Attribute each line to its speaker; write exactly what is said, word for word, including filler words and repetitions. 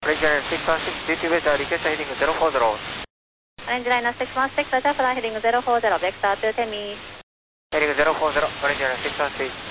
Speaker 1: Orange Liner six one six, duty weather, request heading zero four zero.
Speaker 2: Orange Liner six one six, Roger, fly heading zero four zero, vector to Temi.
Speaker 1: Heading zero four zero, Orange Liner six one six.